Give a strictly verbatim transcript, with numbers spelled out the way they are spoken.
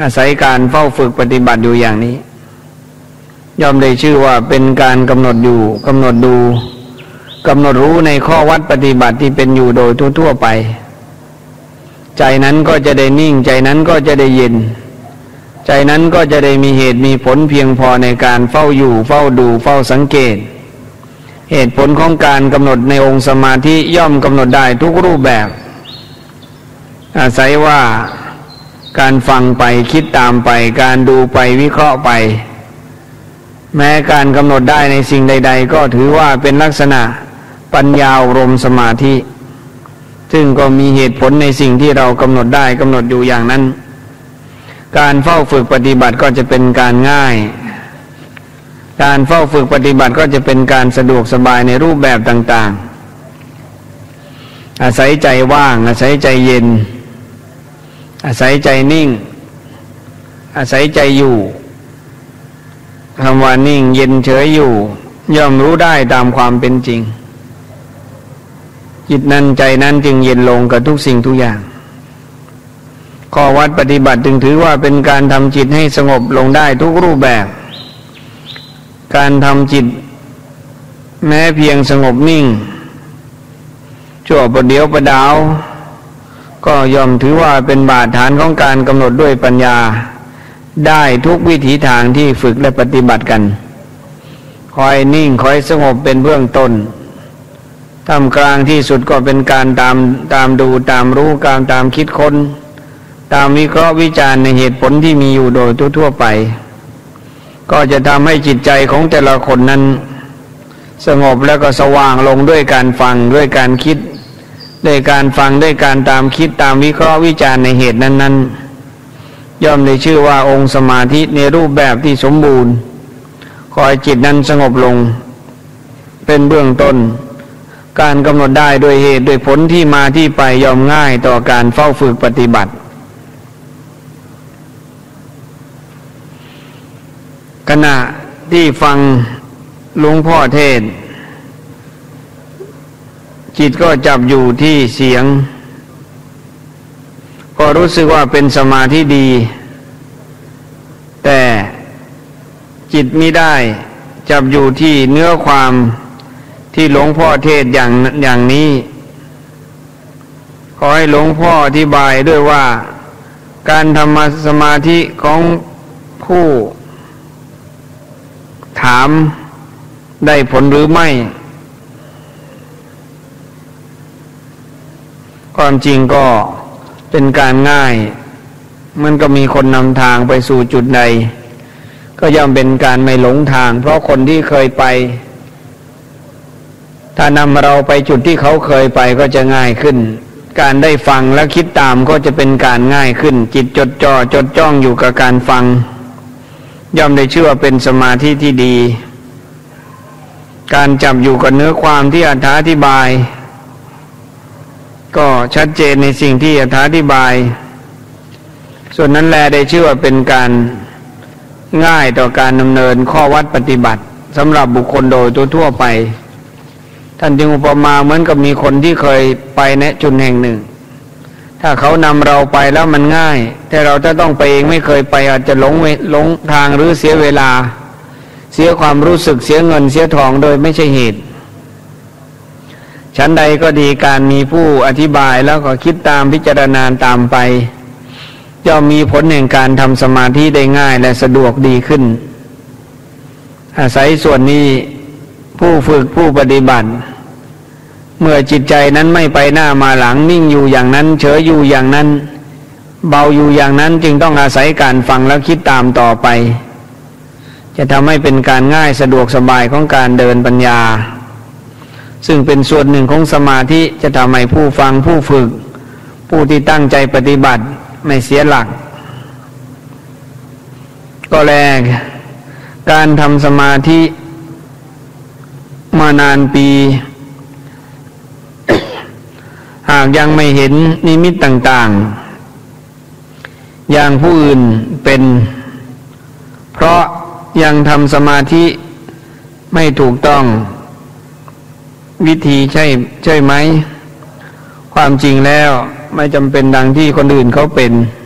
อาศัยการเฝ้าฝึกปฏิบัติอยู่อย่างนี้ย่อมได้ชื่อว่าเป็นการกำหนดอยู่กำหนดดูกำหนดรู้ในข้อวัดปฏิบัติที่เป็นอยู่โดยทั่วๆไปใจนั้นก็จะได้นิ่งใจนั้นก็จะได้เย็นใจนั้นก็จะได้มีเหตุมีผลเพียงพอในการเฝ้าอยู่เฝ้าดูเฝ้าสังเกตเหตุผลของการกำหนดในองค์สมาธิย่อมกำหนดได้ทุกรูปแบบอาศัยว่าการฟังไปคิดตามไปการดูไปวิเคราะห์ไปแม้การกำหนดได้ในสิ่งใดๆก็ถือว่าเป็นลักษณะปัญญาอบรมสมาธิซึ่งก็มีเหตุผลในสิ่งที่เรากำหนดได้กำหนดอยู่อย่างนั้นการเฝ้าฝึกปฏิบัติก็จะเป็นการง่ายการเฝ้าฝึกปฏิบัติก็จะเป็นการสะดวกสบายในรูปแบบต่างๆอาศัยใจว่างอาศัยใจเย็นอาศัยใจนิ่งอาศัยใจอยู่คำว่านิ่งเย็นเฉยอยู่ย่อมรู้ได้ตามความเป็นจริงจิตนั้นใจนั้นจึงเย็นลงกับทุกสิ่งทุกอย่างข้อวัดปฏิบัติจึงถือว่าเป็นการทำจิตให้สงบลงได้ทุกรูปแบบการทำจิตแม้เพียงสงบนิ่งชั่วประเดี๋ยวประดาวก็ย่อมถือว่าเป็นบาทฐานของการกำหนดด้วยปัญญาได้ทุกวิถีทางที่ฝึกและปฏิบัติกันคอยนิ่งคอยสงบเป็นเบื้องต้นท่ามกลางที่สุดก็เป็นการตามตามดูตามรู้การตามคิดค้นตามวิเคราะห์วิจารณ์ในเหตุผลที่มีอยู่โดยทั่วๆไปก็จะทำให้จิตใจของแต่ละคนนั้นสงบแล้วก็สว่างลงด้วยการฟังด้วยการคิดด้วยการฟังด้วยการตามคิดตามวิเคราะห์วิจารณ์ในเหตุนั้นๆย่อมได้ชื่อว่าองค์สมาธิในรูปแบบที่สมบูรณ์คอยจิตนั้นสงบลงเป็นเบื้องต้นการกำหนดได้ด้วยเหตุด้วยผลที่มาที่ไปย่อมง่ายต่อการเฝ้าฝึกปฏิบัติขณะที่ฟังหลวงพ่อเทศน์จิตก็จับอยู่ที่เสียงก็รู้สึกว่าเป็นสมาธิดีแต่จิตมิได้จับอยู่ที่เนื้อความที่หลวงพ่อเทศน์อย่างอย่างนี้ขอให้หลวงพ่ออธิบายด้วยว่าการทำสมาธิของผู้ถามได้ผลหรือไม่ความจริงก็เป็นการง่ายมันก็มีคนนำทางไปสู่จุดใดก็ย่อมเป็นการไม่หลงทางเพราะคนที่เคยไปถ้านำเราไปจุดที่เขาเคยไปก็จะง่ายขึ้นการได้ฟังและคิดตามก็จะเป็นการง่ายขึ้นจิตจดจ่อจดจ้องอยู่กับการฟังย่อมได้ชื่อว่าเป็นสมาธิที่ดีการจับอยู่กับเนื้อความที่อธิบายก็ชัดเจนในสิ่งที่อธิบายส่วนนั้นแลได้ชื่อว่าเป็นการง่ายต่อการดำเนินข้อวัดปฏิบัติสำหรับบุคคลโดยทั่วไปท่านจึงอุปมาเหมือนกับมีคนที่เคยไปณจุดแห่งหนึ่งถ้าเขานำเราไปแล้วมันง่ายแต่เราถ้าต้องไปเองไม่เคยไปอาจจะหลงหลงทางหรือเสียเวลาเสียความรู้สึกเสียเงินเสียทองโดยไม่ใช่เหตุชั้นใดก็ดีการมีผู้อธิบายแล้วก็คิดตามพิจารณาตามไปย่อมมีผลแห่งการทำสมาธิได้ง่ายและสะดวกดีขึ้นอาศัยส่วนนี้ผู้ฝึกผู้ปฏิบัติเมื่อจิตใจนั้นไม่ไปหน้ามาหลังนิ่งอยู่อย่างนั้นเฉยอยู่อย่างนั้นเบาอยู่อย่างนั้นจึงต้องอาศัยการฟังแล้วคิดตามต่อไปจะทำให้เป็นการง่ายสะดวกสบายของการเดินปัญญาซึ่งเป็นส่วนหนึ่งของสมาธิจะทำให้ผู้ฟังผู้ฝึกผู้ที่ตั้งใจปฏิบัติไม่เสียหลักก็แลการทำสมาธิมานานปี หากยังไม่เห็นนิมิตต่างๆอย่างผู้อื่นเป็นเพราะยังทำสมาธิไม่ถูกต้องวิธีใช่ใช่ไหมความจริงแล้วไม่จำเป็นดังที่คนอื่นเขาเป็น